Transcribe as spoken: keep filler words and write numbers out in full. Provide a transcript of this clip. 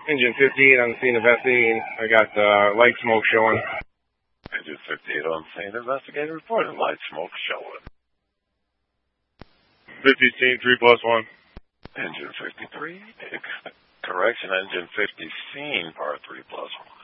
Engine fifty-eight on the scene investigating. I got uh, light smoke showing. Engine fifty-eight on scene investigating. Reported light smoke showing. fifty scene three plus one. Engine fifty-three. Correction, engine fifty scene par three plus one.